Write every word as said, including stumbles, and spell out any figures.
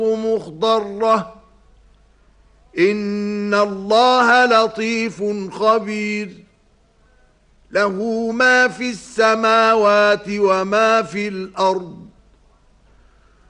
مخضرة إن الله لطيف خبير له ما في السماوات وما في الأرض